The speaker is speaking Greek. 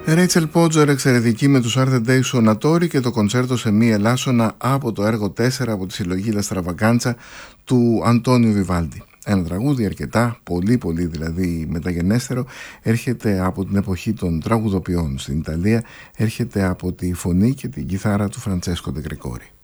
Ρέιτσελ Πότζερ εξαιρετική με τους Art Day Sonatori και το κοντσέρτο σε μη ελάσσονα από το έργο 4 από τη συλλογή La Stravaganza του Αντώνιο Βιβάλντι. Ένα τραγούδι αρκετά, πολύ δηλαδή μεταγενέστερο, έρχεται από την εποχή των τραγουδοποιών στην Ιταλία, έρχεται από τη φωνή και την κιθάρα του Φραντσέσκο Ντε Γκρεκόρι.